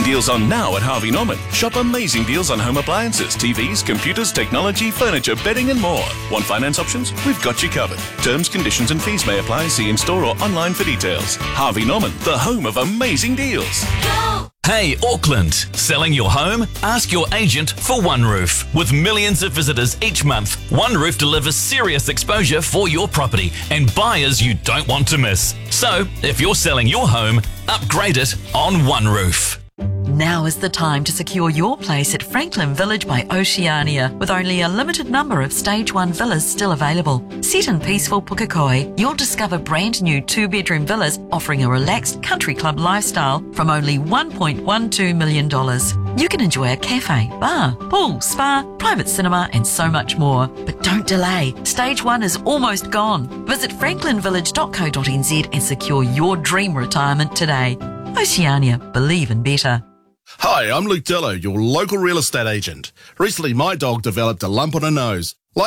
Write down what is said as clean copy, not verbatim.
Deals on now at Harvey Norman. Shop amazing deals on home appliances, TVs, computers, technology, furniture, bedding and more. Want finance options? We've got you covered. Terms, conditions and fees may apply. See in-store or online for details. Harvey Norman, the home of amazing deals. Go! Hey Auckland, selling your home? Ask your agent for OneRoof. With millions of visitors each month, OneRoof delivers serious exposure for your property and buyers you don't want to miss. So, if you're selling your home, upgrade it on OneRoof. Now is the time to secure your place at Franklin Village by Oceania, with only a limited number of Stage 1 villas still available. Set in peaceful Pukekohe, you'll discover brand new 2-bedroom villas offering a relaxed country club lifestyle from only $1.12 million. You can enjoy a cafe, bar, pool, spa, private cinema and so much more. But don't delay, Stage 1 is almost gone. Visit franklinvillage.co.nz and secure your dream retirement today. Oceania, believe in better. Hi, I'm Luke Dillo, your local real estate agent. Recently, my dog developed a lump on her nose.